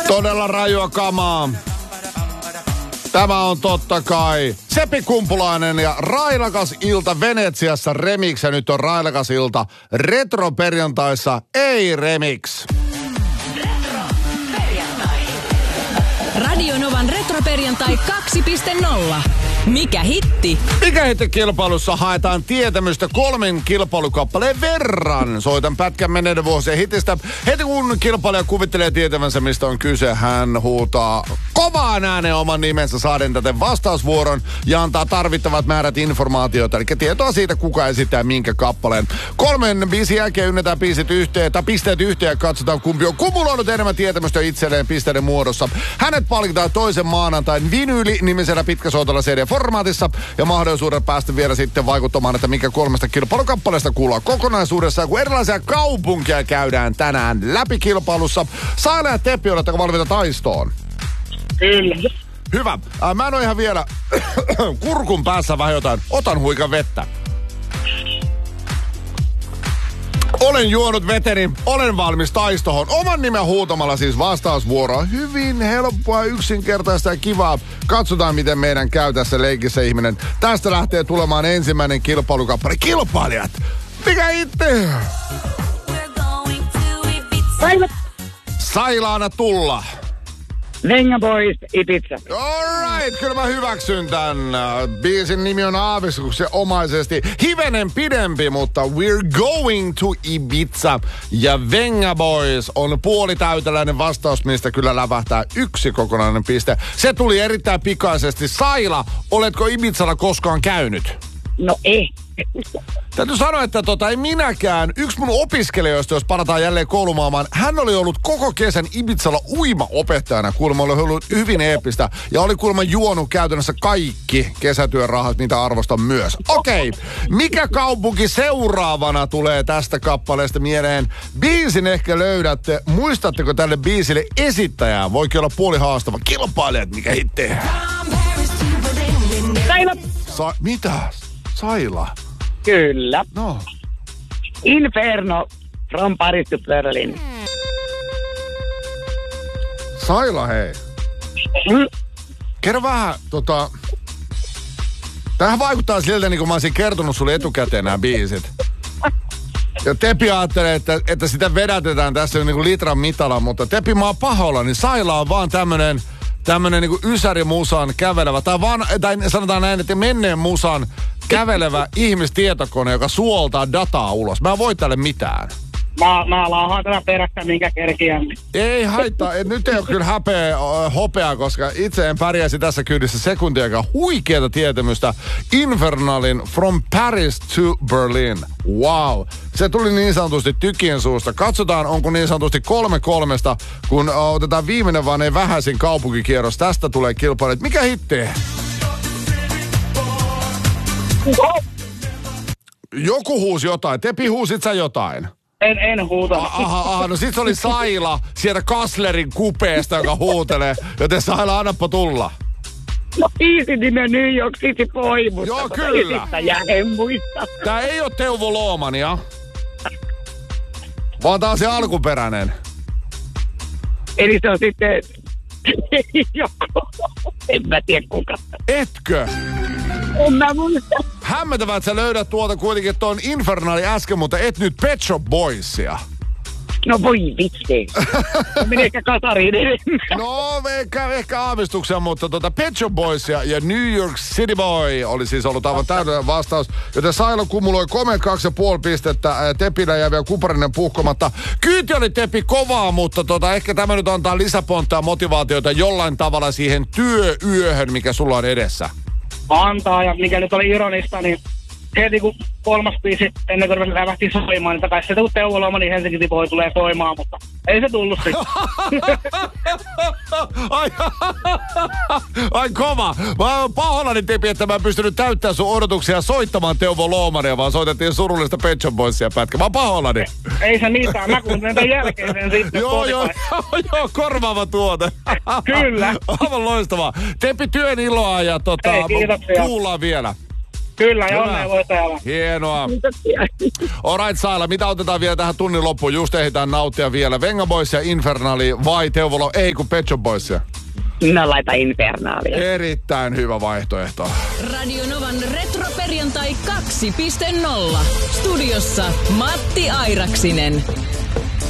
Todella rajua kamaa. Tämä on totta kai Seppi Kumpulainen ja Railakas ilta Venetsiassa remix. Ja nyt on Railakas ilta Retro-perjantaissa, ei remix. Radio Novan Retroperjantai 2.0. Mikä hitti? Mikä hitti kilpailussa haetaan tietämystä 3 kilpailukappaleen verran. Soitan pätkän menneiden vuosien hitistä. Heti kun kilpailija kuvittelee tietävänsä, mistä on kyse, hän huutaa kovaan ääneen oman nimensä saaden täten vastausvuoron ja antaa tarvittavat määrät informaatiota, eli tietoa siitä, kuka esittää minkä kappaleen. 3 biisin jälkeen ynnetään pisteet yhteen ja katsotaan, kumpi on kumuloinut enemmän tietämystä itselleen pisteiden muodossa. Hänet palkitaan toisen maanantain Vinyli-nimisellä pitkäsoitolla CD-formaatissa ja mahdollisuuden päästä vielä sitten vaikuttamaan, että mikä 3 kilpailukappaleesta kuullaan kokonaisuudessaan, kun erilaisia kaupunkia käydään tänään läpi kilpailussa. Saila ja Teppi, oletteko valmiita taistoon? Kyllä. Hyvä. Mä en ole ihan vielä kurkun päässä vähän jotain. Otan huikan vettä. Olen juonut veteni, olen valmis taistohon. Oman nimen huutamalla siis vastausvuoroa. Hyvin helppoa, yksinkertaista ja kivaa. Katsotaan, miten meidän käy tässä leikissä, ihminen. Tästä lähtee tulemaan ensimmäinen kilpailukappale. Kilpailijat! Mikä itse? Sailaana tulla. Venga Boys, Ibiza. Alright, kyllä mä hyväksyn tän. Biisin nimi on aavistuksen omaisesti hivenen pidempi, mutta We're Going to Ibiza. Ja Venga Boys on puolitäyteläinen vastaus, mistä kyllä lävähtää 1 kokonainen piste. Se tuli erittäin pikaisesti. Saila, oletko Ibizalla koskaan käynyt? No ei. Täytyy sanoa, että ei minäkään. Yksi mun opiskelijoista, jos palataan jälleen koulumaailmaan, hän oli ollut koko kesän Ibizalla uimaopettajana. Kuulemma oli ollut hyvin eeppistä ja oli kuulemma juonut käytännössä kaikki kesätyön rahat, mitä arvostan myös. Okei, mikä kaupunki seuraavana tulee tästä kappaleesta mieleen? Biisin ehkä löydätte. Muistatteko tälle biisille esittäjää? Voikin olla puoli haastava. Kilpailijat, mikä hitti? Saila. Mitä? Saila? Kyllä. No. Inferno from Paris to Berlin. Saila, hei. Kerro vähän, tämähän vaikuttaa siltä, niin kuin mä olisin kertonut sulle etukäteen nämä biisit. Ja Tepi ajattelee, että sitä vedätetään tässä niin kuin litran mitalla, mutta Tepi, mä oon pahoilla, niin Saila on vaan tämmönen niin kuin ysärimusan kävelevä, tai sanotaan näin, että menneen musan kävelevä ihmistietokone, joka suoltaa dataa ulos. Mä en voi tälle mitään. Mä laahaan tätä perästä, minkä kerkiän. Ei haittaa. Nyt ei ole kyllä hopeaa, koska itse en pärjäisi tässä kyydissä sekuntiakaan. Huikeata tietämystä. Infernalin From Paris to Berlin. Wow. Se tuli niin sanotusti tykien suusta. Katsotaan, onko niin sanotusti 3-3, kun otetaan viimeinen vaan ei vähäisin kaupunkikierros. Tästä tulee kilpailijat. Mikä hitti? Joku huusi jotain. Tepi, huusit sä jotain? En huuta. Aha, no sit se oli Saila sieltä Kasslerin kupeesta, joka huutelee. Joten Saila, annappa tulla. No biisin nimen New York City Boy, mutta joo, kyllä. Esittäjää en muista. Tää ei oo Teuvo Loomania. Vaan tää on se alkuperäinen. Eli se on sitten joku. En mä tiedä kuka. Etkö? En mä muista. Hämmentävää, että sä löydät tuolta kuitenkin tuon Infernali äsken, mutta et nyt Pet Shop Boysia. No voi vitsi. Meni ehkä kasariin enemmän. No ehkä aavistuksia, mutta Pet Shop Boys ja New York City Boy oli siis ollut aivan täydellinen vastaus. Joten Sailo kumuloi komeat 2,5 pistettä. Tepillä jäi vielä Kuparinen puhkomatta. Kyyti oli Tepi kovaa, mutta ehkä tämä nyt antaa lisäponttaa motivaatiota jollain tavalla siihen työyöhön, mikä sulla on edessä. Antaa, ja mikä nyt oli ironista, niin heti kun 3. biisi ennen kuin lähti soimaan, niin kai sieltä kun Teuvo Looma, niin Helsinki Tipoi tulee soimaan, mutta ei se tullut sitten. Ai kova. Mä oon pahoillani, Tepi, että mä en pystynyt täyttämään sun odotuksia soittamaan Teuvo Loomania, vaan soitettiin surullista Pet Shop Boysia pätkä. Mä oon pahoillani. Ei se mitään, mä kuuntelen tämän jälkeen sen sitten. Joo, korvaava tuote. Kyllä. Aivan loistavaa. Tepi, työn iloa ja Ei, kuullaan vielä. Kyllä, ja onnea voittajalle. Hienoa. Kiitoksia. Alright, Saila, mitä otetaan vielä tähän tunnin loppuun? Just ehditään nauttia vielä. Venga Boysia, Infernali vai Teuvolo? Ei, kun Pet Shop Boysia. Mä laitan Infernaalia. Erittäin hyvä vaihtoehto. Radio Novan retroperjantai 2.0. Studiossa Matti Airaksinen.